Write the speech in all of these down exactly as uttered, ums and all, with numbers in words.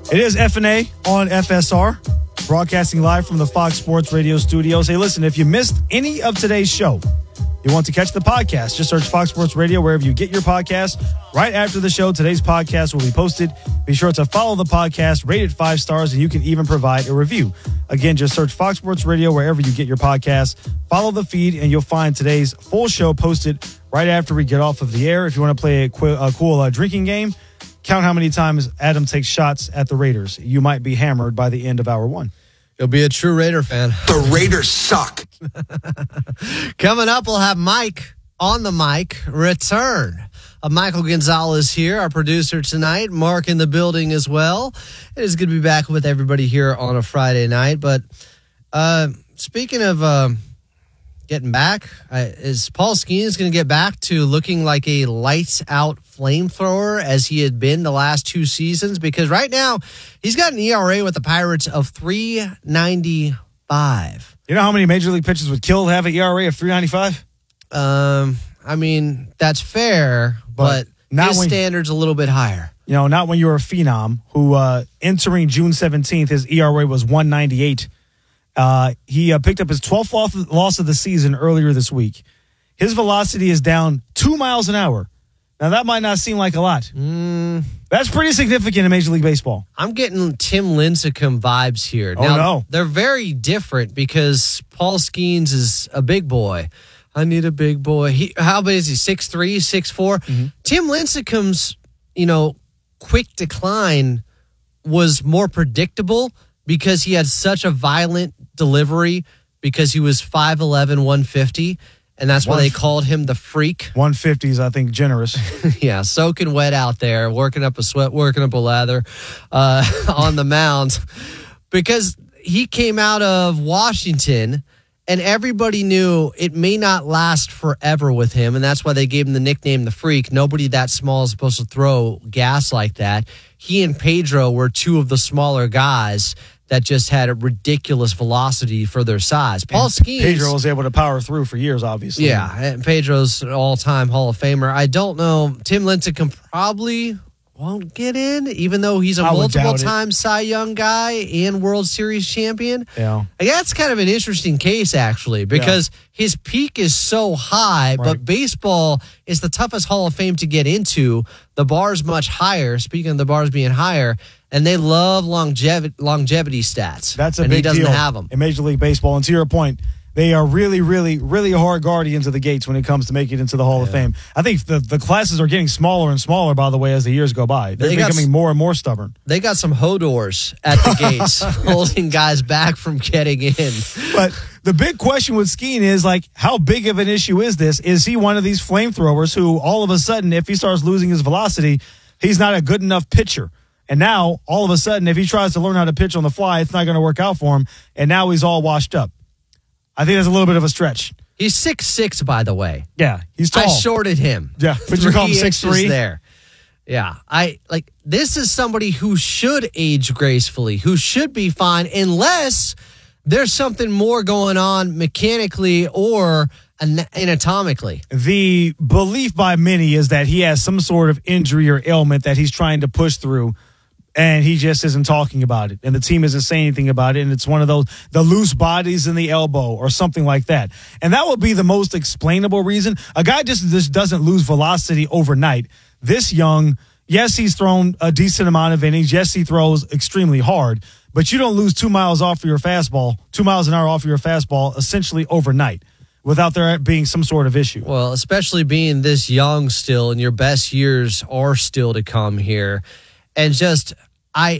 It is F and A on F S R, broadcasting live from the Fox Sports Radio studios. Hey, listen, if you missed any of today's show, you want to catch the podcast, just search Fox Sports Radio wherever you get your podcast. Right after the show, today's podcast will be posted. Be sure to follow the podcast, rate it five stars, and you can even provide a review. Again, just search Fox Sports Radio wherever you get your podcast. Follow the feed, and you'll find today's full show posted right after we get off of the air. If you want to play a, qu- a cool uh, drinking game, count how many times Adam takes shots at the Raiders. You might be hammered by the end of hour one. You'll be a true Raider fan. The Raiders suck. Coming up, we'll have Mike on the mic return. Uh, Michael Gonzalez here, our producer tonight. Mark in the building as well. It is good to be back with everybody here on a Friday night. But uh, speaking of uh, getting back, uh, is Paul Skenes going to get back to looking like a lights-out flamethrower as he had been the last two seasons? Because right now, he's got an E R A with the Pirates of three ninety-five. You know how many Major League pitchers would kill to have an E R A of three ninety-five? Um, I mean, that's fair, but, but his when, standard's a little bit higher. You know, not when you're a phenom who, uh, entering June seventeenth, his E R A was one ninety-eight. Uh, he uh, picked up his twelfth loss of the season earlier this week. His velocity is down two miles an hour. Now, that might not seem like a lot. Mm. That's pretty significant in Major League Baseball. I'm getting Tim Lincecum vibes here. Oh, now, no. They're very different because Paul Skenes is a big boy. I need a big boy. He, how big is he? six three, six four? Mm-hmm. Tim Lincecum's, you know, quick decline was more predictable because he had such a violent delivery because he was five eleven, one fifty. And that's why they called him the freak. one fifty is, I think, generous. Yeah, soaking wet out there, working up a sweat, working up a lather uh, on the mound. Because he came out of Washington, and everybody knew it may not last forever with him, and that's why they gave him the nickname the freak. Nobody that small is supposed to throw gas like that. He and Pedro were two of the smaller guys that just had a ridiculous velocity for their size. Paul Skenes... Pedro was able to power through for years, obviously. Yeah, and Pedro's an all-time Hall of Famer. I don't know. Tim Lincecum probably won't get in, even though he's a multiple-time Cy Young guy and World Series champion. Yeah. Like, that's kind of an interesting case, actually, because yeah. his peak is so high, right. But baseball is the toughest Hall of Fame to get into. The bar's much higher, speaking of the bars being higher, and they love longevity, longevity stats. That's a and big he doesn't deal have them. In Major League Baseball. And to your point, they are really, really, really hard guardians of the gates when it comes to making it into the Hall yeah. of Fame. I think the, the classes are getting smaller and smaller, by the way, as the years go by. They're they becoming got, more and more stubborn. They got some Hodors at the gates holding guys back from getting in. But the big question with Skeen is, like, how big of an issue is this? Is he one of these flamethrowers who all of a sudden, if he starts losing his velocity, he's not a good enough pitcher? And now, all of a sudden, if he tries to learn how to pitch on the fly, it's not going to work out for him. And now he's all washed up. I think that's a little bit of a stretch. He's six six, by the way. Yeah, he's tall. I shorted him. Yeah, but you call him six three? There. Yeah, I like this is somebody who should age gracefully, who should be fine, unless there's something more going on mechanically or anatomically. The belief by many is that he has some sort of injury or ailment that he's trying to push through, and he just isn't talking about it, and the team isn't saying anything about it, and it's one of those, the loose bodies in the elbow or something like that. And that would be the most explainable reason. A guy just, just doesn't lose velocity overnight. This young, yes, he's thrown a decent amount of innings. Yes, he throws extremely hard, but you don't lose two miles off of your fastball, two miles an hour off of your fastball essentially overnight without there being some sort of issue. Well, especially being this young still, and your best years are still to come here. And just, I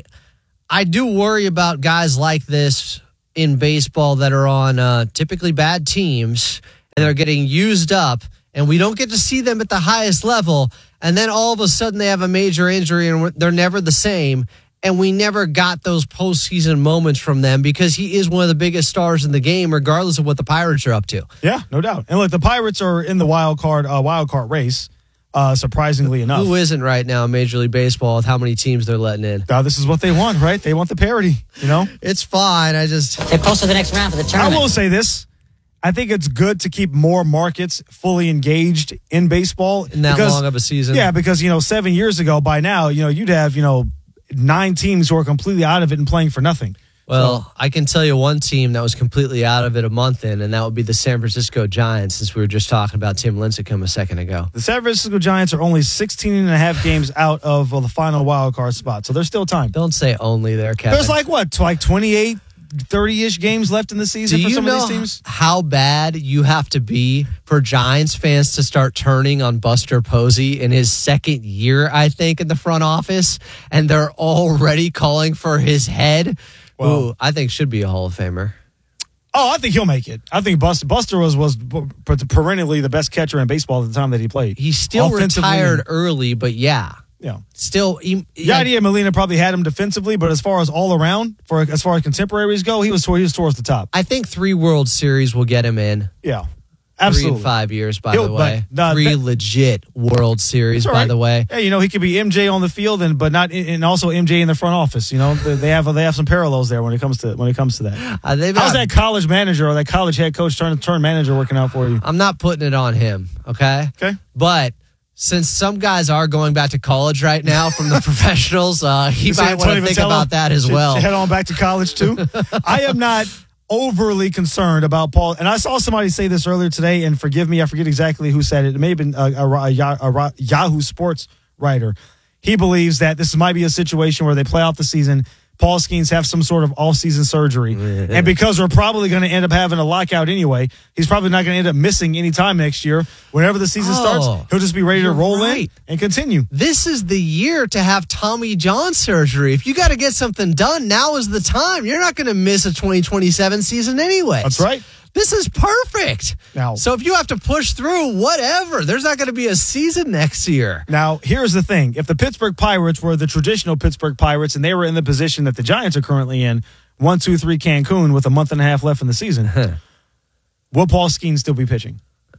I do worry about guys like this in baseball that are on uh, typically bad teams, and they're getting used up, and we don't get to see them at the highest level, and then all of a sudden they have a major injury, and they're never the same, and we never got those postseason moments from them because he is one of the biggest stars in the game, regardless of what the Pirates are up to. Yeah, no doubt. And look, the Pirates are in the wild card uh, wild card race. Uh, surprisingly enough. Who isn't right now in Major League Baseball with how many teams they're letting in? Uh, this is what they want, right? They want the parity, you know? It's fine. I just... They posted the next round for the tournament. I will say this. I think it's good to keep more markets fully engaged in baseball. In that because, long of a season. Yeah, because, you know, seven years ago, by now, you know, you'd have, you know, nine teams who are completely out of it and playing for nothing. Well, so, I can tell you one team that was completely out of it a month in, and that would be the San Francisco Giants, since we were just talking about Tim Lincecum a second ago. The San Francisco Giants are only sixteen and a half games out of well, the final wild card spot, so there's still time. Don't say only there, Kevin. There's like, what, like twenty-eight, thirty-ish games left in the season Do for you some know of these teams? How bad you have to be for Giants fans to start turning on Buster Posey in his second year, I think, in the front office, and they're already calling for his head? Well, Ooh, I think should be a Hall of Famer. Oh, I think he'll make it. I think Buster, Buster was, was perennially the best catcher in baseball at the time that he played. He's still retired early, but yeah. Yeah. Still. He, Yadier Molina probably had him defensively, but as far as all around, for as far as contemporaries go, he was, he was towards the top. I think three World Series will get him in. Yeah. Absolutely. Three in five years, by He'll, the way. But, uh, Three that, legit World Series, by right. the way. Yeah, you know, he could be M J on the field, and but not, and also M J in the front office. You know, they have they have some parallels there when it comes to when it comes to that. Uh, How's not, that college manager or that college head coach turn turn manager working out for you? I'm not putting it on him. Okay. Okay. But since some guys are going back to college right now from the professionals, uh, he you might want to think about that as well. Head on back to college too. I am not overly concerned about Paul, and I saw somebody say this earlier today, and forgive me, I forget exactly who said it. It may have been a, a, a, a Yahoo Sports writer. He believes that this might be a situation where they play out the season, Paul Skeens have some sort of off-season surgery, yeah. and because we're probably going to end up having a lockout anyway, he's probably not going to end up missing any time next year. Whenever the season oh, starts, he'll just be ready to roll right. in and continue. This is the year to have Tommy John surgery. If you got to get something done, now is the time. You're not going to miss a twenty twenty-seven season anyway. That's right. This is perfect. Now, so if you have to push through, whatever. There's not going to be a season next year. Now, here's the thing. If the Pittsburgh Pirates were the traditional Pittsburgh Pirates and they were in the position that the Giants are currently in, one, two, three Cancun with a month and a half left in the season, will Paul Skeens still be pitching?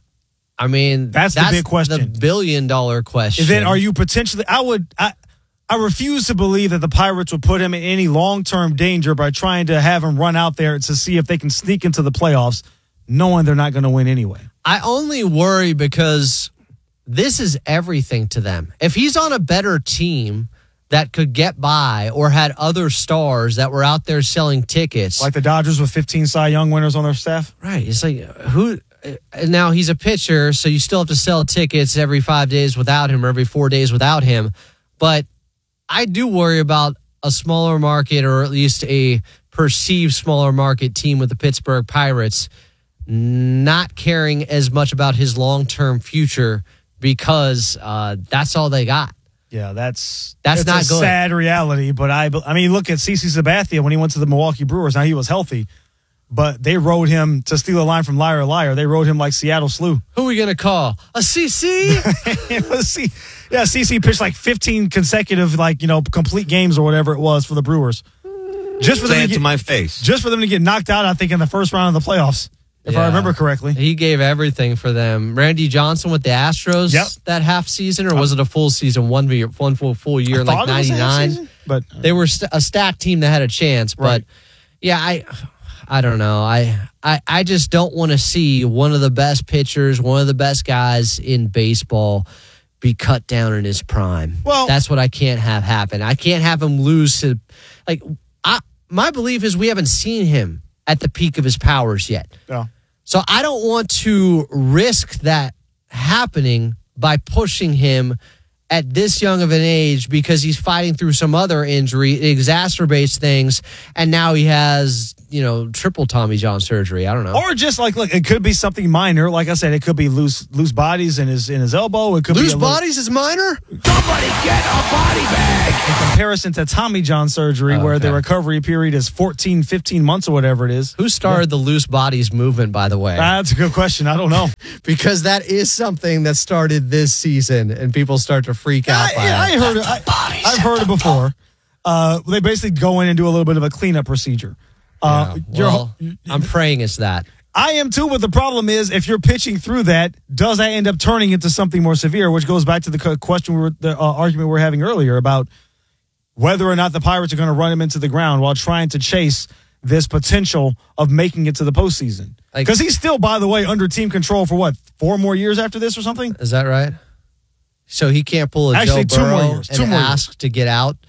I mean, that's, that's the big question. The billion dollar question. And then are you potentially, I would, I, I refuse to believe that the Pirates would put him in any long-term danger by trying to have him run out there to see if they can sneak into the playoffs, knowing they're not going to win anyway. I only worry because this is everything to them. If he's on a better team that could get by or had other stars that were out there selling tickets. Like the Dodgers with fifteen Cy Young winners on their staff? Right. It's like, who... Now, he's a pitcher, so you still have to sell tickets every five days without him or every four days without him. But I do worry about a smaller market, or at least a perceived smaller market team with the Pittsburgh Pirates not caring as much about his long-term future because uh, that's all they got. Yeah, that's that's it's not a good. sad reality. But I, I mean, look at CeCe Sabathia when he went to the Milwaukee Brewers. Now he was healthy, but they rode him, to steal a line from Liar Liar, they rode him like Seattle Slew. Who are we going to call? A C C? Yeah, C C pitched like fifteen consecutive, like, you know, complete games or whatever it was for the Brewers. Just for Say them it to, get, to my face. Just for them to get knocked out, I think, in the first round of the playoffs, if yeah. I remember correctly. He gave everything for them. Randy Johnson with the Astros yep. that half season, or was it a full season, one, one full, full year, I like ninety-nine? But they were st- a stacked team that had a chance. But, right. yeah, I... I don't know. I, I, I just don't want to see one of the best pitchers, one of the best guys in baseball be cut down in his prime. Well, that's what I can't have happen. I can't have him lose to, like, I, my belief is we haven't seen him at the peak of his powers yet. Yeah. So I don't want to risk that happening by pushing him at this young of an age because he's fighting through some other injury. It exacerbates things, and now he has, you know, triple Tommy John surgery. I don't know. Or just like, look, it could be something minor. Like I said, it could be loose loose bodies in his in his elbow. It could loose be bodies is minor? Somebody get a body bag! In comparison to Tommy John surgery, oh, where okay. the recovery period is fourteen, fifteen months or whatever it is. Who started yeah. the loose bodies movement, by the way? That's a good question. I don't know. Because that is something that started this season, and people start to freak out I, by yeah, it. I heard it. I, I've heard it before. Uh, they basically go in and do a little bit of a cleanup procedure. Uh, yeah, well, I'm praying it's that. I am too, but the problem is if you're pitching through that, does that end up turning into something more severe, which goes back to the question, we were, the uh, argument we were having earlier about whether or not the Pirates are going to run him into the ground while trying to chase this potential of making it to the postseason. Because like, he's still, by the way, under team control for what, four more years after this or something? Is that right? So he can't pull a Actually, Joe two more Burrow years. Two and more ask years. to get out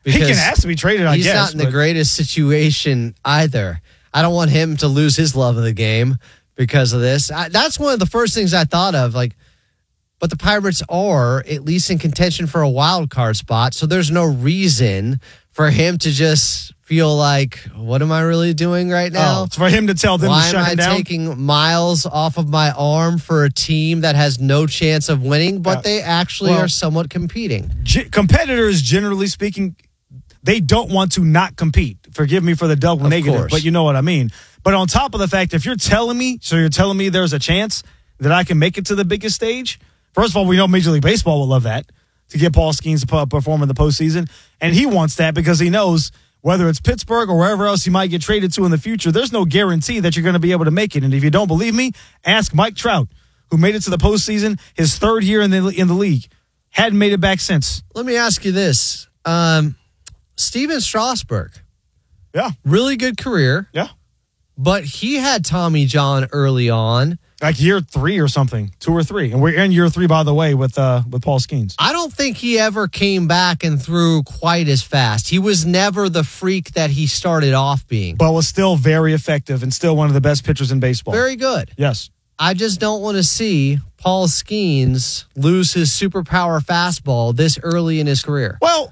He can ask to be traded, I he's guess. He's not in but. the greatest situation either. I don't want him to lose his love of the game because of this. I, that's one of the first things I thought of. Like, but the Pirates are at least in contention for a wild card spot, so there's no reason for him to just feel like, what am I really doing right now? Oh, it's for him to tell them Why to shut am I him down? taking miles off of my arm for a team that has no chance of winning, but Yeah. they actually Well, are somewhat competing? G- competitors, generally speaking, they don't want to not compete. Forgive me for the double Of negative, course. but you know what I mean. But on top of the fact, if you're telling me, so you're telling me there's a chance that I can make it to the biggest stage, first of all, we know Major League Baseball will love that, to get Paul Skeens to p- perform in the postseason. And he wants that because he knows whether it's Pittsburgh or wherever else he might get traded to in the future, there's no guarantee that you're going to be able to make it. And if you don't believe me, ask Mike Trout, who made it to the postseason his third year in the in the league. Hadn't made it back since. Let me ask you this. Um, Steven Strasburg, Yeah, really good career, yeah. but he had Tommy John early on. Like year three or something, two or three. And we're in year three, by the way, with uh, with Paul Skeens. I don't think he ever came back and threw quite as fast. He was never the freak that he started off being. But was still very effective and still one of the best pitchers in baseball. Very good. Yes. I just don't want to see Paul Skeens lose his superpower fastball this early in his career. Well,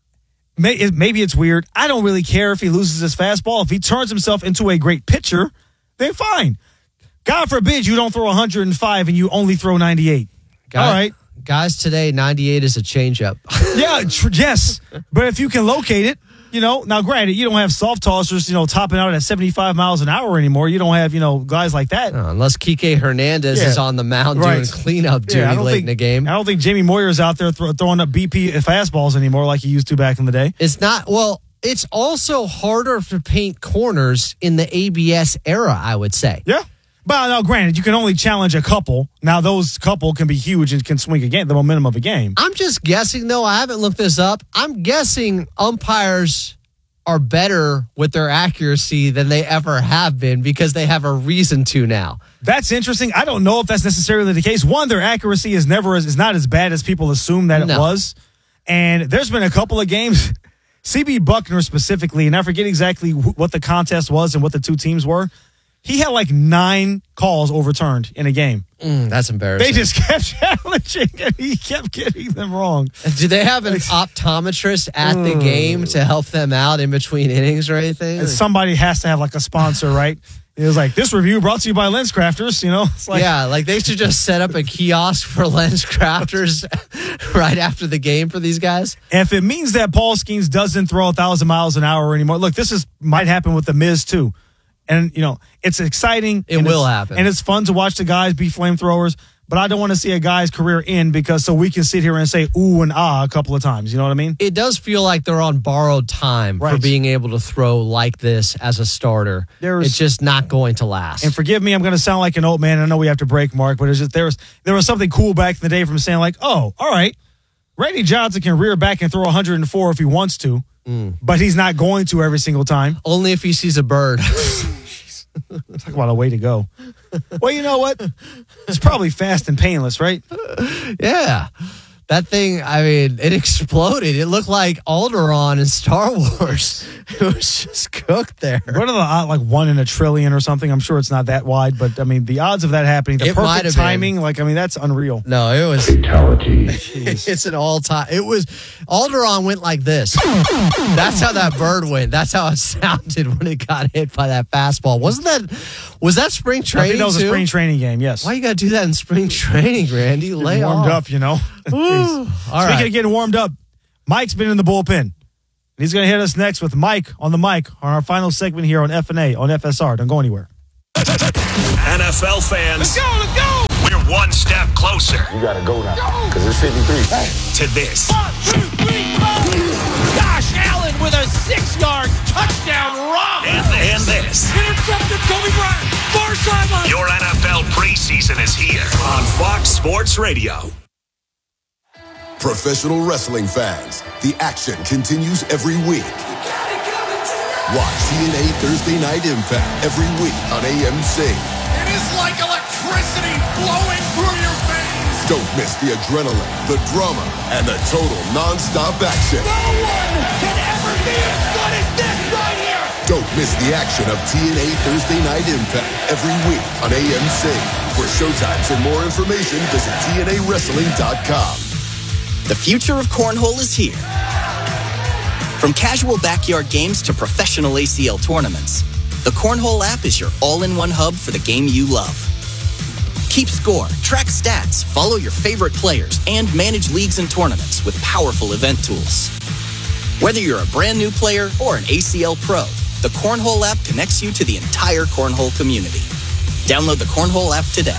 may, it, maybe it's weird. I don't really care if he loses his fastball. If he turns himself into a great pitcher, then fine. God forbid you don't throw one hundred five and you only throw ninety-eight. Guy, All right. Guys, today, ninety-eight is a changeup. Yeah, tr- yes. But if you can locate it, you know, now granted, you don't have soft tossers, you know, topping out at seventy-five miles an hour anymore. You don't have, you know, guys like that. Uh, unless Kike Hernandez Yeah. is on the mound Right. doing cleanup duty Yeah, I don't late think, in the game. I don't think Jamie Moyer's out there throw, throwing up B P fastballs anymore like he used to back in the day. It's not, well, it's also harder to paint corners in the A B S era, I would say. Yeah. But now, granted, you can only challenge a couple. Now, those couple can be huge and can swing a game, the momentum of a game. I'm just guessing, though. I haven't looked this up. I'm guessing umpires are better with their accuracy than they ever have been because they have a reason to now. That's interesting. I don't know if that's necessarily the case. One, their accuracy is never as, is not as bad as people assume that it No. was. And there's been a couple of games, C B Buckner specifically, and I forget exactly wh- what the contest was and what the two teams were. He had like nine calls overturned in a game. Mm, that's embarrassing. They just kept challenging and he kept getting them wrong. Do they have an optometrist at the game to help them out in between innings or anything? And somebody has to have like a sponsor, right? It was like, this review brought to you by Lens Crafters, you know? It's like, yeah, like they should just set up a kiosk for lens crafters right after the game for these guys. if it means that Paul Skeens doesn't throw a thousand miles an hour anymore, look, this is might happen with the Miz too. And, you know, it's exciting. It and will it's- happen. And it's fun to watch the guys be flamethrowers, but I don't want to see a guy's career end because so we can sit here and say ooh and ah a couple of times. You know what I mean? It does feel like they're on borrowed time for Right. being able to throw like this as a starter. There's- it's just not going to last. And forgive me, I'm going to sound like an old man. I know we have to break, Mark, but it's just there was there was something cool back in the day from saying like, oh, all right, Randy Johnson can rear back and throw one hundred four if he wants to, Mm. but he's not going to every single time. Only if he sees a bird. Talk about a way to go. Well, you know what? It's probably fast and painless, right? Yeah. That thing, I mean, it exploded. It looked like Alderaan in Star Wars. It was just cooked there. What are the odds? Like one in a trillion or something? I'm sure it's not that wide, but I mean, the odds of that happening, the It might perfect have been. timing, like, I mean, that's unreal. No, it was. Fatality. It's an all time. It was. Alderaan went like this. That's how that bird went. That's how it sounded when it got hit by that fastball. Wasn't that? Was that spring I training? think that was too? a spring training game, yes. Why you got to do that in spring training, Randy? Lay warmed off. up, you know. All Speaking right. of getting warmed up, Mike's been in the bullpen. And he's going to hit us next with Mike on the mic on our final segment here on F N A on F S R. Don't go anywhere. N F L fans, Let's go, let's go. we're one step closer You gotta go now, because it's fifty-three. to this. One, two, three, four. Josh Allen with a six-yard touchdown run. And, and this. Intercepted Kobe Bryant. Far sideline. Your N F L preseason is here on Fox Sports Radio. Professional wrestling fans, the action continues every week. Watch T N A Thursday Night Impact every week on A M C. It is like electricity flowing through your veins. Don't miss the adrenaline, the drama, and the total non-stop action. No one can ever be as good as this right here! Don't miss the action of T N A Thursday Night Impact every week on A M C. For showtimes and more information, visit T N A wrestling dot com. The future of cornhole is here. From casual backyard games to professional A C L tournaments, the Cornhole app is your all-in-one hub for the game you love. Keep score, track stats, follow your favorite players, and manage leagues and tournaments with powerful event tools. Whether you're a brand new player or an A C L pro, the Cornhole app connects you to the entire Cornhole community. Download the Cornhole app today.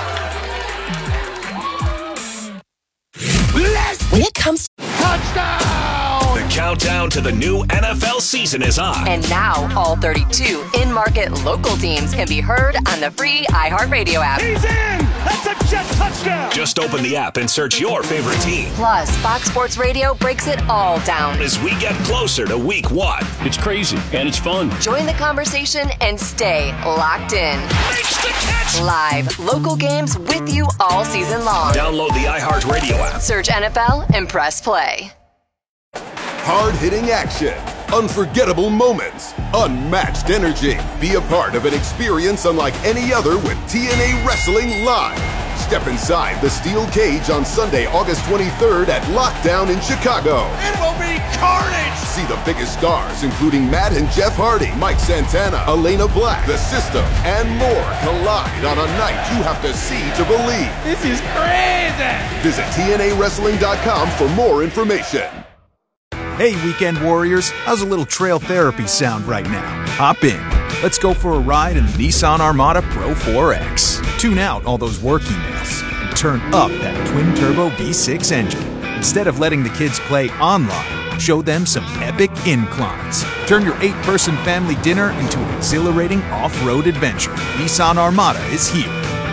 When it comes to Touchdown! The countdown to the new N F L season is on. And now, all thirty-two in-market local teams can be heard on the free iHeartRadio app. He's in! That's a Jet touchdown! Just open the app and search your favorite team Plus, Fox Sports Radio breaks it all down. as we get closer to week one. It's crazy and it's fun. Join the conversation and stay locked in. Makes the catch! Live, local games with you all season long. Download the iHeartRadio app. Search N F L and press play. Hard-hitting action, unforgettable moments, unmatched energy. Be a part of an experience unlike any other with T N A Wrestling Live. Step inside the steel cage on Sunday, August twenty-third at Lockdown in Chicago. It will be carnage! See the biggest stars, including Matt and Jeff Hardy, Mike Santana, Elena Black, The System, and more collide on a night you have to see to believe. This is crazy! Visit T N A wrestling dot com for more information. Hey, Weekend Warriors, how's a little trail therapy sound right now? Hop in. Let's go for a ride in the Nissan Armada Pro four X. Tune out all those work emails and turn up that twin-turbo V six engine. Instead of letting the kids play online, show them some epic inclines. Turn your eight-person family dinner into an exhilarating off-road adventure. Nissan Armada is here.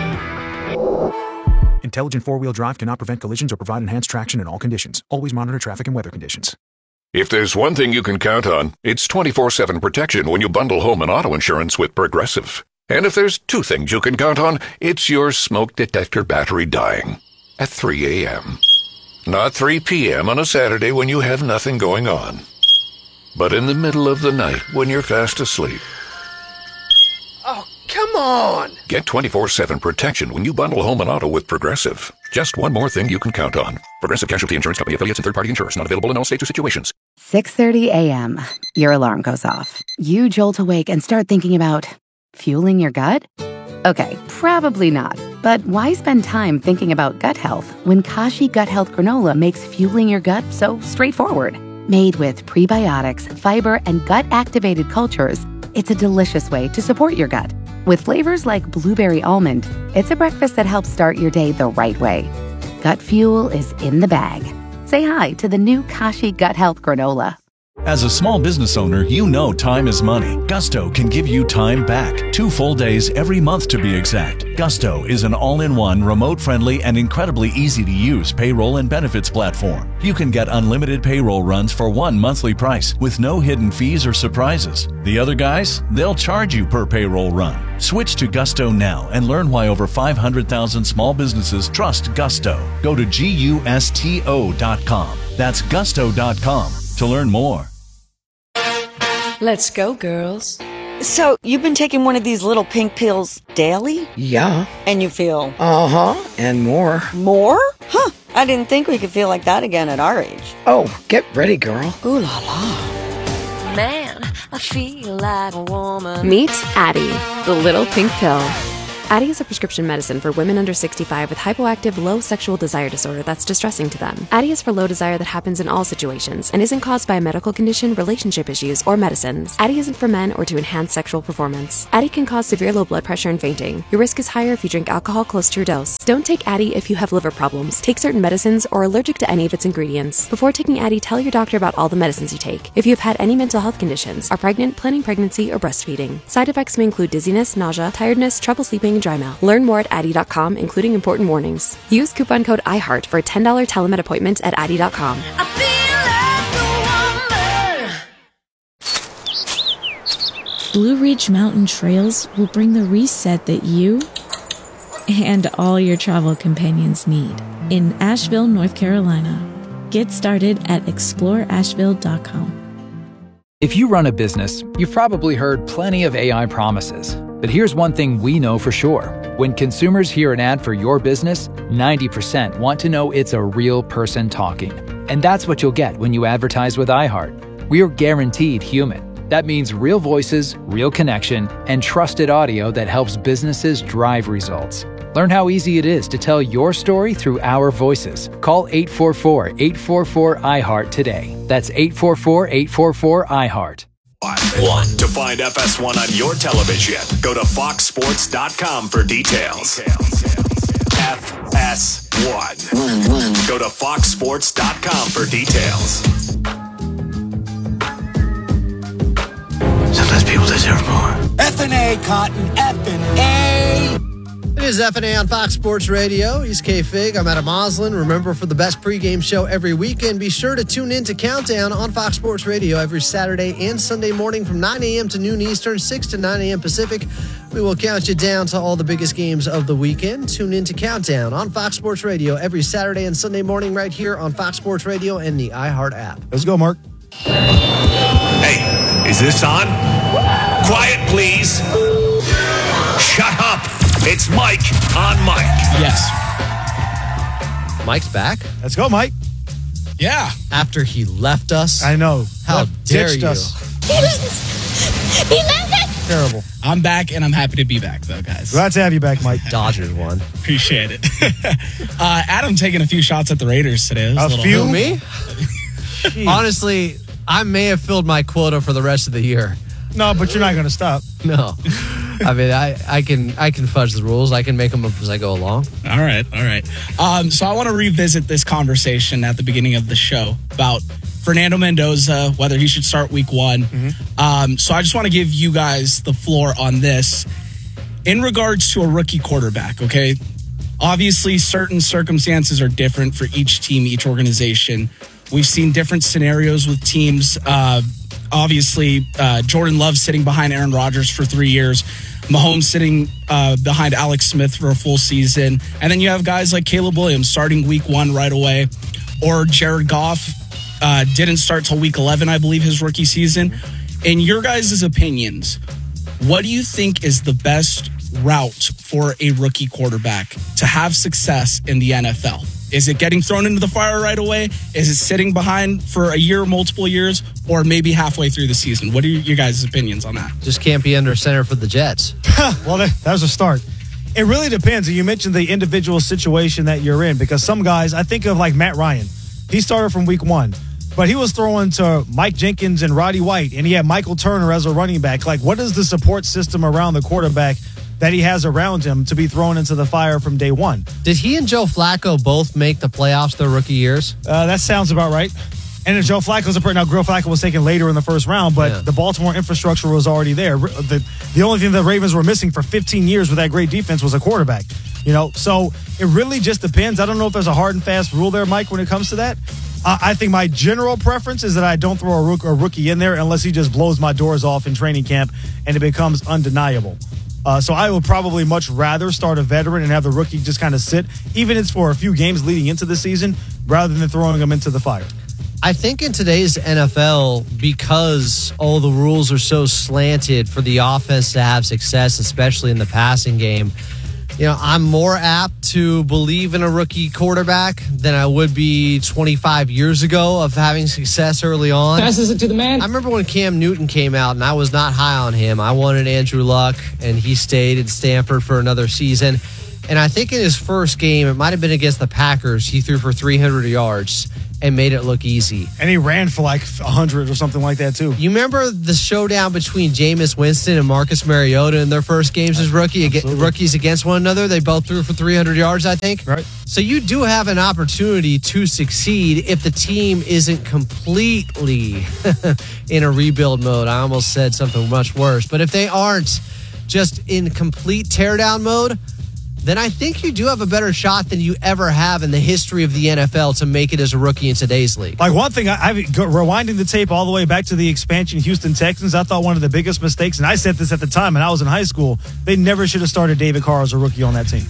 Intelligent four-wheel drive cannot prevent collisions or provide enhanced traction in all conditions. Always monitor traffic and weather conditions. If there's one thing you can count on, it's twenty-four seven protection when you bundle home and auto insurance with Progressive. And if there's two things you can count on, it's your smoke detector battery dying at three a.m. Not three p.m. on a Saturday when you have nothing going on, but in the middle of the night when you're fast asleep. Oh, come on! Get twenty-four seven protection when you bundle home and auto with Progressive. Just one more thing you can count on. Progressive Casualty Insurance Company, affiliates, and third-party insurers. Not available in all states or situations. six thirty a.m. Your alarm goes off. You jolt awake and start thinking about fueling your gut? Okay, probably not. But why spend time thinking about gut health when Kashi Gut Health Granola makes fueling your gut so straightforward? Made with prebiotics, fiber, and gut-activated cultures, it's a delicious way to support your gut. With flavors like blueberry almond, it's a breakfast that helps start your day the right way. Gut fuel is in the bag. Say hi to the new Kashi Gut Health Granola. As a small business owner, you know time is money. Gusto can give you time back. Two full days every month to be exact. Gusto is an all-in-one, remote-friendly, and incredibly easy-to-use payroll and benefits platform. You can get unlimited payroll runs for one monthly price with no hidden fees or surprises. The other guys, they'll charge you per payroll run. Switch to Gusto now and learn why over five hundred thousand small businesses trust Gusto. Go to gusto dot com. That's gusto dot com to learn more. Let's go, girls. So, you've been taking one of these little pink pills daily? Yeah. And you feel? Uh-huh. And more. More? Huh. I didn't think we could feel like that again at our age. Oh, get ready, girl. Ooh la la. Man, I feel like a woman. Meet Addie, the little pink pill. Addie is a prescription medicine for women under sixty-five with hypoactive low sexual desire disorder that's distressing to them. Addie is for low desire that happens in all situations and isn't caused by a medical condition, relationship issues, or medicines. Addie isn't for men or to enhance sexual performance. Addie can cause severe low blood pressure and fainting. Your risk is higher if you drink alcohol close to your dose. Don't take Addie if you have liver problems, take certain medicines, or are allergic to any of its ingredients. Before taking Addie, tell your doctor about all the medicines you take. If you have had any mental health conditions, are pregnant, planning pregnancy, or breastfeeding. Side effects may include dizziness, nausea, tiredness, trouble sleeping, and dry mouth. Learn more at Addie dot com, including important warnings. Use coupon code iHeart for a ten dollars telemed appointment at Addie dot com. Blue Ridge Mountain Trails will bring the reset that you and all your travel companions need in Asheville, North Carolina. Get started at explore asheville dot com. If you run a business, you've probably heard plenty of A I promises. But here's one thing we know for sure. When consumers hear an ad for your business, ninety percent want to know it's a real person talking. And that's what you'll get when you advertise with iHeart. We're guaranteed human. That means real voices, real connection, and trusted audio that helps businesses drive results. Learn how easy it is to tell your story through our voices. Call eight four four, eight four four, I heart today. That's eight four four, eight four four, I heart. One. To find F S one on your television, go to fox sports dot com for details. F S one. Go to fox sports dot com for details. Sometimes people deserve more. F and A, Cotton. F and A. It is F and A on Fox Sports Radio. He's K-Fig. I'm Adam Moslin. Remember, for the best pregame show every weekend, be sure to tune in to Countdown on Fox Sports Radio every Saturday and Sunday morning from nine a.m. to noon Eastern, six to nine a.m. Pacific. We will count you down to all the biggest games of the weekend. Tune in to Countdown on Fox Sports Radio every Saturday and Sunday morning right here on Fox Sports Radio and the iHeart app. Let's go, Mark. Hey, is this on? Quiet, please. Shut up. It's Mike on Mike. Yes. Mike's back. Let's go, Mike. Yeah. After he left us. I know. How Left, dare ditched you? us. He left it. Terrible. I'm back, and I'm happy to be back, though, guys. Glad to have you back, Mike. Dodgers won. Appreciate it. uh, Adam taking a few shots at the Raiders today. A, a little few? Me? Honestly, I may have filled my quota for the rest of the year. No, but you're not going to stop. No. I mean, I, I can I can fudge the rules. I can make them up as I go along. All right, all right. Um, so I want to revisit this conversation at the beginning of the show about Fernando Mendoza, whether he should start week one. Mm-hmm. Um, so I just want to give you guys the floor on this. In regards to a rookie quarterback, okay? Obviously, certain circumstances are different for each team, each organization. We've seen different scenarios with teams. Uh, obviously, uh, Jordan Love sitting behind Aaron Rodgers for three years. Mahomes sitting uh, behind Alex Smith for a full season. And then you have guys like Caleb Williams starting week one right away. Or Jared Goff uh, didn't start till week eleven, I believe, his rookie season. In your guys' opinions, what do you think is the best route for a rookie quarterback to have success in the N F L? Is it getting thrown into the fire right away? Is it sitting behind for a year, multiple years, or maybe halfway through the season? What are your guys' opinions on that? Just can't be under center for the Jets. Well, that, that was a start. It really depends. You mentioned the individual situation that you're in, because some guys, I think of like Matt Ryan. He started from week one, but he was throwing to Mike Jenkins and Roddy White, and he had Michael Turner as a running back. Like, what is the support system around the quarterback that he has around him to be thrown into the fire from day one? Did he and Joe Flacco both make the playoffs their rookie years? Uh, that sounds about right. And then Joe Flacco's a now Joe Flacco was taken later in the first round, but yeah. the Baltimore infrastructure was already there. The the only thing the Ravens were missing for fifteen years with that great defense was a quarterback. You know, so it really just depends. I don't know if there's a hard and fast rule there, Mike, when it comes to that. Uh, I think my general preference is that I don't throw a, rook, a rookie in there unless he just blows my doors off in training camp and it becomes undeniable. Uh, so I would probably much rather start a veteran and have the rookie just kind of sit, even if it's for a few games leading into the season, rather than throwing him into the fire. I think in today's N F L, because all the rules are so slanted for the offense to have success, especially in the passing game, you know, I'm more apt to believe in a rookie quarterback than I would be twenty-five years ago of having success early on. Passes it to the man. I remember when Cam Newton came out, and I was not high on him. I wanted Andrew Luck, and he stayed at Stanford for another season. And I think in his first game, it might have been against the Packers, he threw for three hundred yards and made it look easy. And he ran for like one hundred or something like that, too. You remember the showdown between Jameis Winston and Marcus Mariota in their first games as rookie, rookies against one another? They both threw for three hundred yards, I think. Right. So you do have an opportunity to succeed if the team isn't completely in a rebuild mode. I almost said something much worse. But if they aren't just in complete teardown mode, then I think you do have a better shot than you ever have in the history of the N F L to make it as a rookie in today's league. Like one thing, I, I've go, rewinding the tape all the way back to the expansion Houston Texans, I thought one of the biggest mistakes, and I said this at the time when I was in high school, they never should have started David Carr as a rookie on that team.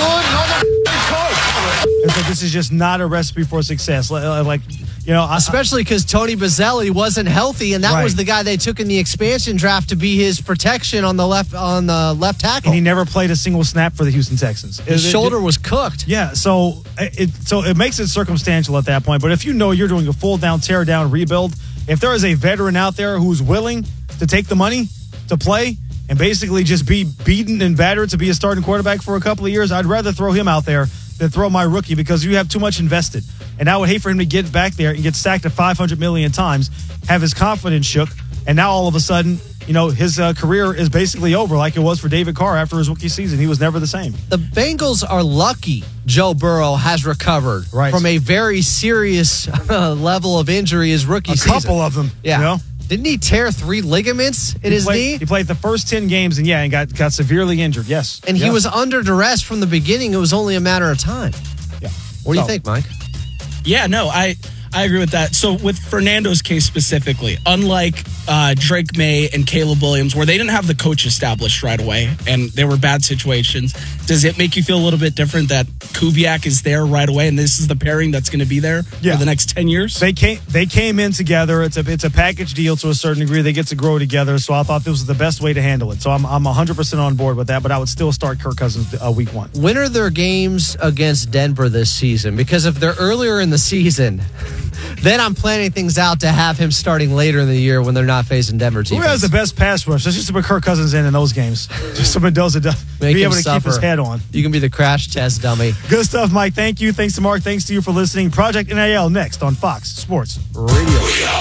And so this is just not a recipe for success. Like, you know, I, especially because Tony Bazzelli wasn't healthy, and that right. was the guy they took in the expansion draft to be his protection on the left on the left tackle. And he never played a single snap for the Houston Texans. His it, shoulder it, was cooked. Yeah, so it so it makes it circumstantial at that point. But if you know you're doing a full down, tear down rebuild, if there is a veteran out there who's willing to take the money to play and basically just be beaten and battered to be a starting quarterback for a couple of years, I'd rather throw him out there than throw my rookie because you have too much invested. And I would hate for him to get back there and get sacked at five hundred million times, have his confidence shook, and now all of a sudden, you know, his uh, career is basically over like it was for David Carr after his rookie season. He was never the same. The Bengals are lucky Joe Burrow has recovered right. from a very serious uh, level of injury his rookie a season. A couple of them, yeah. You know? Didn't he tear three ligaments in he his played, knee? He played the first ten games and, yeah, and got, got severely injured, yes. And yeah. he was under duress from the beginning. It was only a matter of time. Yeah. What do so, you think, Mike? Yeah, no, I, I agree with that. So with Fernando's case specifically, unlike uh, Drake May and Caleb Williams, where they didn't have the coach established right away and they were bad situations, does it make you feel a little bit different that Kubiak is there right away and this is the pairing that's going to be there yeah. for the next ten years? They came they came in together. It's a it's a package deal to a certain degree. They get to grow together, so I thought this was the best way to handle it. So I'm I'm one hundred percent on board with that, but I would still start Kirk Cousins uh, week one. When are their games against Denver this season? Because if they're earlier in the season, then I'm planning things out to have him starting later in the year when they're not facing Denver teams. Who has the best pass rush? Let's just put Kirk Cousins in in those games. Just so Mendoza does be able to suffer. keep his head on. You can be the crash test dummy. Good stuff, Mike. Thank you. Thanks to Mark. Thanks to you for listening. Project N A L next on Fox Sports Radio.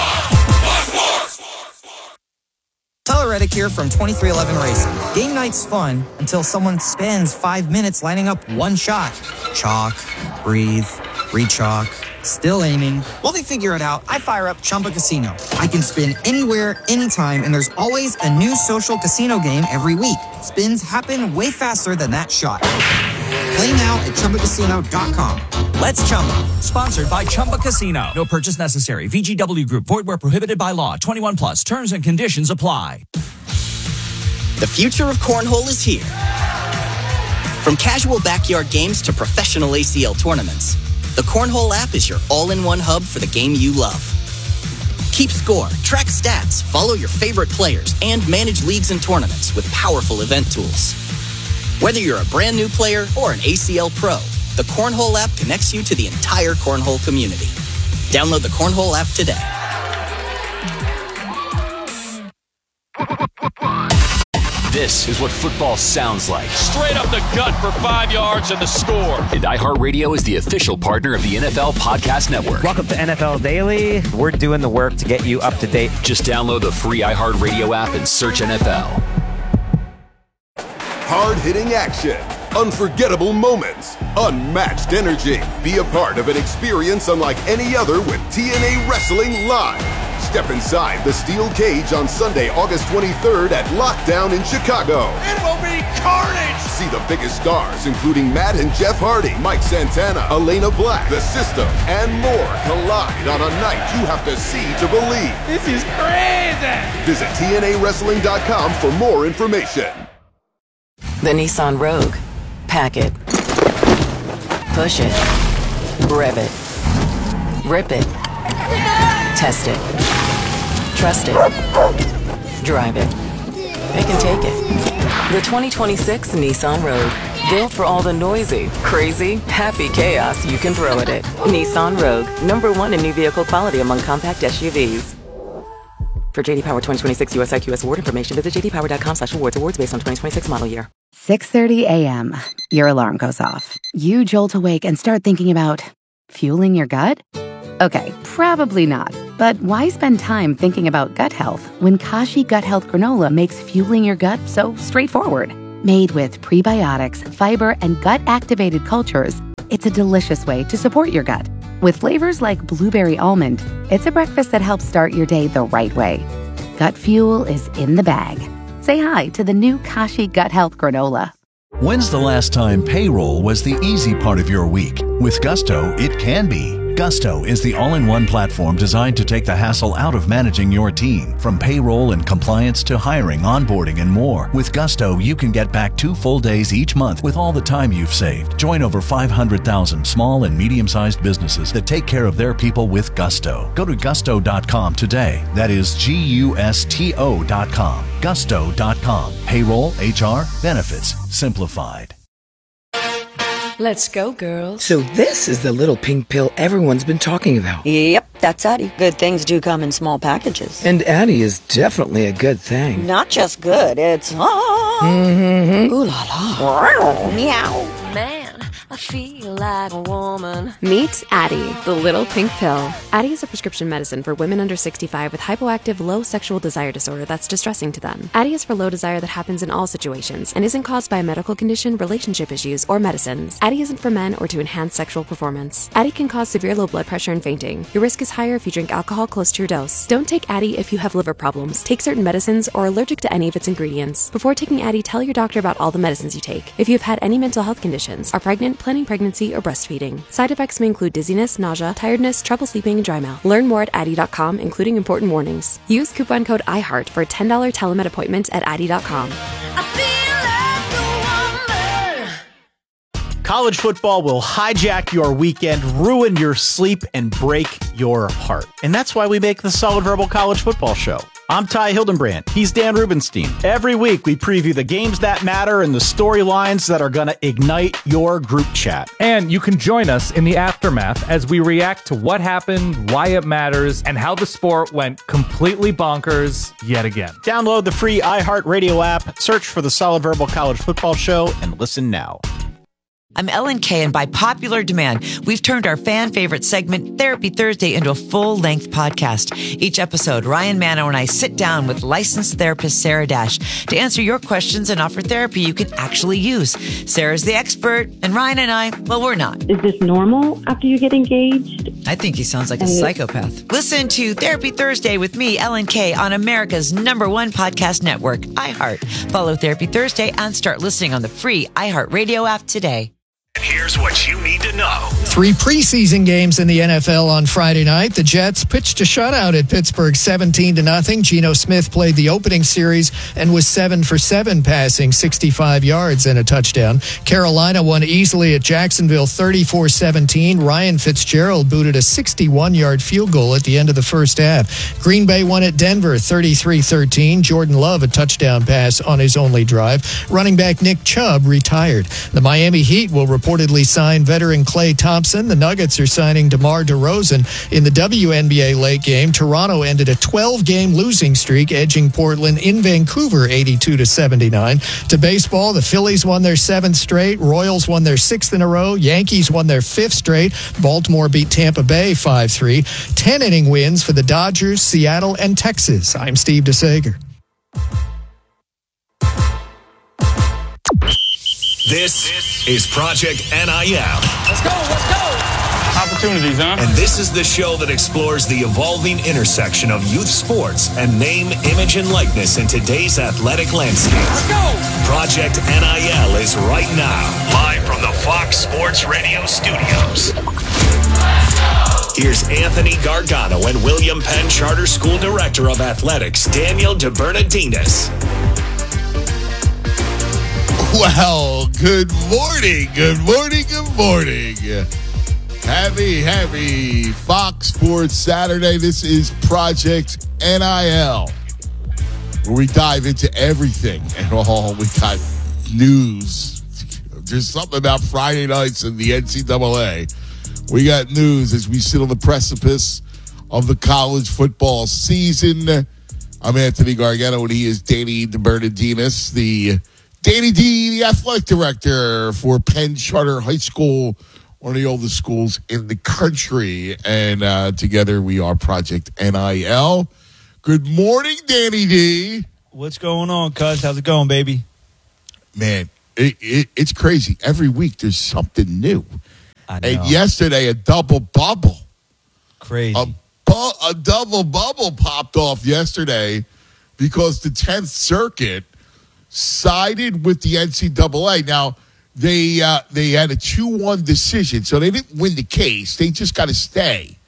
Tyler Reddick here from twenty-three eleven Racing. Game night's fun until someone spends five minutes lining up one shot. Chalk, breathe, re-chalk, still aiming. While they figure it out, I fire up Chumba Casino. I can spin anywhere, anytime, and there's always a new social casino game every week. Spins happen way faster than that shot. Play now at Chumba Casino dot com. Let's Chumba. Sponsored by Chumba Casino. No purchase necessary. V G W Group. Void where prohibited by law. twenty-one plus. Terms and conditions apply. The future of cornhole is here. From casual backyard games to professional A C L tournaments, the Cornhole app is your all-in-one hub for the game you love. Keep score, track stats, follow your favorite players, and manage leagues and tournaments with powerful event tools. Whether you're a brand new player or an A C L pro, the Cornhole app connects you to the entire cornhole community. Download the Cornhole app today. This is what football sounds like. Straight up the gut for five yards and the score. And iHeartRadio is the official partner of the N F L Podcast Network. Welcome to N F L Daily. We're doing the work to get you up to date. Just download the free iHeartRadio app and search N F L. Hard-hitting action, unforgettable moments, unmatched energy. Be a part of an experience unlike any other with T N A Wrestling Live. Step inside the steel cage on Sunday, August twenty-third at Lockdown in Chicago. It will be carnage! See the biggest stars, including Matt and Jeff Hardy, Mike Santana, Elena Black, The System, and more collide on a night you have to see to believe. This is crazy! Visit T N A wrestling dot com for more information. The Nissan Rogue. Pack it. Push it. Rev it. Rip it. Test it. Trust it. Drive it. Pick and take it. The twenty twenty-six Nissan Rogue. Built for all the noisy, crazy, happy chaos you can throw at it. Nissan Rogue. Number one in new vehicle quality among compact S U Vs. For J D Power twenty twenty-six U S I Q S award information, visit j d power dot com slash awards. Awards based on twenty twenty-six model year. six thirty a.m. Your alarm goes off. You jolt awake and start thinking about fueling your gut? Okay, probably not. But why spend time thinking about gut health when Kashi Gut Health Granola makes fueling your gut so straightforward? Made with prebiotics, fiber, and gut-activated cultures, it's a delicious way to support your gut. With flavors like blueberry almond, it's a breakfast that helps start your day the right way. Gut fuel is in the bag. Say hi to the new Kashi Gut Health Granola. When's the last time payroll was the easy part of your week? With Gusto, it can be. Gusto is the all-in-one platform designed to take the hassle out of managing your team. From payroll and compliance to hiring, onboarding, and more. With Gusto, you can get back two full days each month with all the time you've saved. Join over five hundred thousand small and medium-sized businesses that take care of their people with Gusto. Go to gusto dot com today. That is G U S T O dot com. gusto dot com. Payroll, H R, benefits, simplified. Let's go, girls. So this is the little pink pill everyone's been talking about. Yep, that's Addie. Good things do come in small packages. And Addie is definitely a good thing. Not just good, it's... Ah, mm-hmm. Ooh la la. Meow. Man, I feel like a woman. Meet Addie, the little pink pill. Addie is a prescription medicine for women under sixty-five with hypoactive low sexual desire disorder that's distressing to them. Addie is for low desire that happens in all situations and isn't caused by a medical condition, relationship issues, or medicines. Addie isn't for men or to enhance sexual performance. Addie can cause severe low blood pressure and fainting. Your risk is higher if you drink alcohol close to your dose. Don't take Addie if you have liver problems, take certain medicines, or are allergic to any of its ingredients. Before taking Addie, tell your doctor about all the medicines you take. If you have had any mental health conditions, are pregnant, planning pregnancy, or breastfeeding. Side effects may include dizziness, nausea, tiredness, trouble sleeping, and dry mouth. Learn more at Addie dot com, including important warnings. Use coupon code iHeart for a ten dollars telemed appointment at Addie dot com. College football will hijack your weekend, ruin your sleep, and break your heart. And that's why we make the Solid Verbal College Football Show. I'm Ty Hildenbrand. He's Dan Rubenstein. Every week, we preview the games that matter and the storylines that are going to ignite your group chat. And you can join us in the aftermath as we react to what happened, why it matters, and how the sport went completely bonkers yet again. Download the free iHeartRadio app, search for the Solid Verbal College Football Show, and listen now. I'm Ellen Kay, and by popular demand, we've turned our fan favorite segment, Therapy Thursday, into a full-length podcast. Each episode, Ryan Mano and I sit down with licensed therapist Sarah Dash to answer your questions and offer therapy you can actually use. Sarah's the expert, and Ryan and I, well, we're not. Is this normal after you get engaged? I think he sounds like a psychopath. Listen to Therapy Thursday with me, Ellen Kay, on America's number one podcast network, iHeart. Follow Therapy Thursday and start listening on the free iHeartRadio app today. Here's what you need to know. Three preseason games in the N F L on Friday night. The Jets pitched a shutout at Pittsburgh seventeen to nothing. Geno Smith played the opening series and was seven for seven, passing sixty-five yards and a touchdown. Carolina won easily at Jacksonville thirty-four seventeen. Ryan Fitzgerald booted a sixty-one-yard field goal at the end of the first half. Green Bay won at Denver thirty-three thirteen. Jordan Love a touchdown pass on his only drive. Running back Nick Chubb retired. The Miami Heat will reportedly sign veteran Klay Thompson. The Nuggets are signing DeMar DeRozan. In the W N B A late game, Toronto ended a twelve-game losing streak, edging Portland in Vancouver eighty-two to seventy-nine. To baseball, the Phillies won their seventh straight. Royals won their sixth in a row. Yankees won their fifth straight. Baltimore beat Tampa Bay five three. Ten-inning wins for the Dodgers, Seattle, and Texas. I'm Steve DeSager. This is Project N I L. Let's go, let's go. Opportunities, huh? And this is the show that explores the evolving intersection of youth sports and name, image, and likeness in today's athletic landscape. Let's go. Project N I L is right now, live from the Fox Sports Radio studios. Here's Anthony Gargano and William Penn Charter School Director of Athletics, Daniel DeBernardinis. Well, good morning, good morning, good morning. Happy, happy Fox Sports Saturday. This is Project N I L, where we dive into everything. And oh, we got news. There's something about Friday nights in the N C double A. We got news as we sit on the precipice of the college football season. I'm Anthony Gargano, and he is Danny DeBernardinis, the Danny D, the athletic director for Penn Charter High School, one of the oldest schools in the country. And uh, together we are Project N I L. Good morning, Danny D. What's going on, cuz? How's it going, baby? Man, it, it, it's crazy. Every week there's something new. I know. And yesterday, a double bubble. Crazy. A, bu- a double bubble popped off yesterday because the tenth Circuit sided with the N C double A. Now, they uh, they had a two one decision, so they didn't win the case. They just got to stay.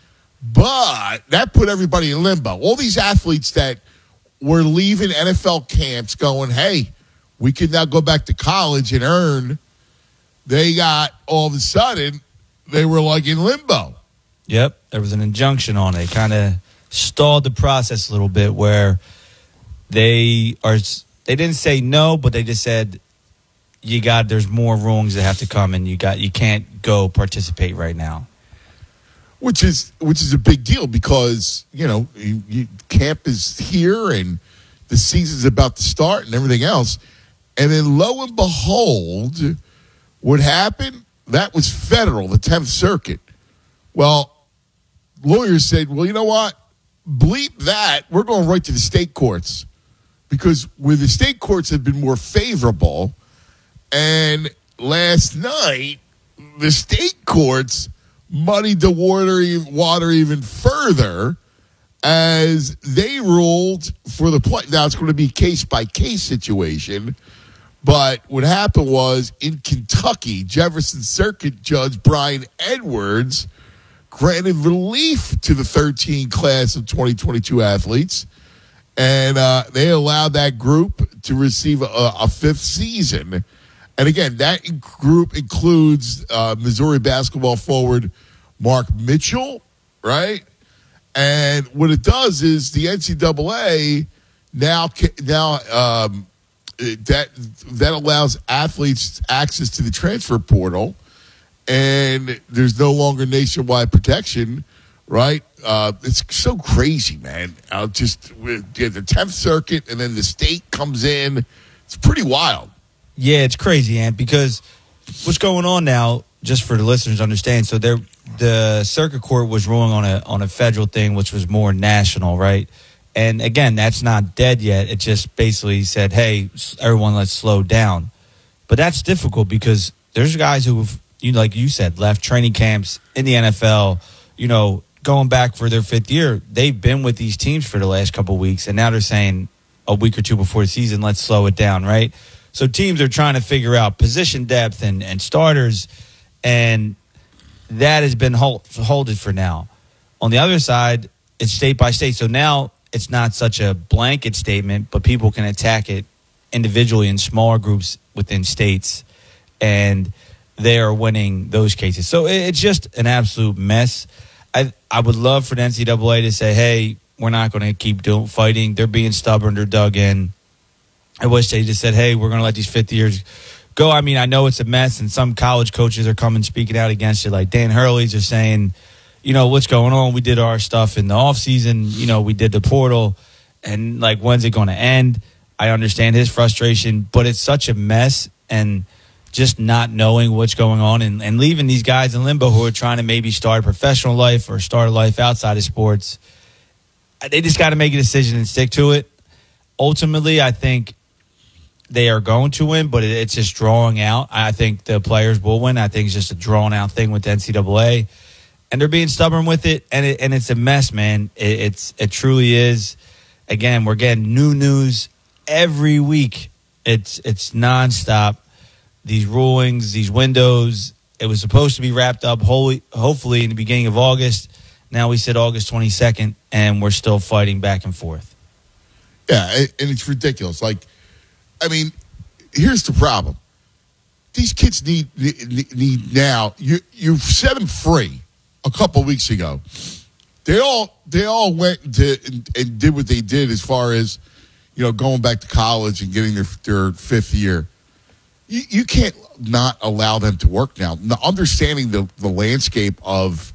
But that put everybody in limbo. All these athletes that were leaving N F L camps going, hey, we can now go back to college and earn. They got, all of a sudden, they were like in limbo. Yep, there was an injunction on it. Kind of stalled the process a little bit where they are. They didn't say no, but they just said you got. There's more rulings that have to come, and you got. You can't go participate right now. Which is which is a big deal because you know you, you, camp is here and the season's about to start and everything else, and then lo and behold, what happened? That was federal, the tenth Circuit. Well, lawyers said, well, you know what? Bleep that. We're going right to the state courts because where the state courts have been more favorable, and last night the state courts muddied the water, water even further as they ruled for the play. Now, it's going to be a case-by-case situation, but what happened was in Kentucky, Jefferson Circuit Judge Brian Edwards granted relief to the thirteen class of twenty twenty-two athletes, and uh, they allowed that group to receive a, a fifth season. And again, that in- group includes uh, Missouri basketball forward Mark Mitchell, right? And what it does is the N C double A now now um, that that allows athletes access to the transfer portal, and there's no longer nationwide protection, right? Uh, it's so crazy, man. I'll just yeah, the tenth Circuit, and then the state comes in. It's pretty wild. Yeah, it's crazy, Ant, because what's going on now, just for the listeners to understand, so there, the circuit court was ruling on a on a federal thing, which was more national, right? And again, that's not dead yet. It just basically said, hey, everyone, let's slow down. But that's difficult because there's guys who've, you know, like you said, left training camps in the N F L, you know, going back for their fifth year. They've been with these teams for the last couple of weeks, and now they're saying a week or two before the season, let's slow it down, right? So teams are trying to figure out position depth and, and starters, and that has been hold, holded for now. On the other side, it's state by state. So now it's not such a blanket statement, but people can attack it individually in smaller groups within states, and they are winning those cases. So it's just an absolute mess. I I would love for the N C double A to say, hey, we're not going to keep doing fighting. They're being stubborn. They're dug in. I wish they just said, hey, we're going to let these fifth years go. I mean, I know it's a mess, and some college coaches are coming speaking out against it. Like Dan Hurley's are saying, you know, what's going on? We did our stuff in the offseason. You know, we did the portal, and, like, when's it going to end? I understand his frustration, but it's such a mess, and just not knowing what's going on and, and leaving these guys in limbo who are trying to maybe start a professional life or start a life outside of sports. They just got to make a decision and stick to it. Ultimately, I think they are going to win, but it's just drawing out. I think the players will win. I think it's just a drawn out thing with the N C double A, and they're being stubborn with it. And it, and it's a mess, man. It, it's it truly is. Again, we're getting new news every week. It's it's nonstop. These rulings, these windows. It was supposed to be wrapped up wholly, hopefully in the beginning of August. Now we said August twenty-second, and we're still fighting back and forth. Yeah, and it's ridiculous. Like, I mean, here's the problem. These kids need need, need now. You you set them free a couple of weeks ago. They all they all went to and, and did what they did as far as, you know, going back to college and getting their their fifth year. You you can't not allow them to work now. now understanding the the landscape of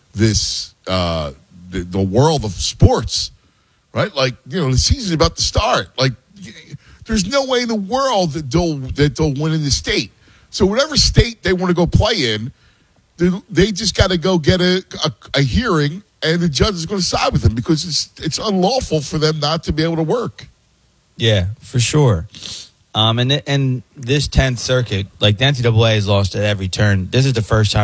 this uh, the, the world of sports, right? Like, you know, the season's about to start. Like, there's no way in the world that they'll that they'll win in the state. So whatever state they want to go play in, they, they just got to go get a, a a hearing, and the judge is going to side with them because it's it's unlawful for them not to be able to work. Yeah, for sure. Um, and and this tenth Circuit, like the N C double A has lost at every turn. This is the first time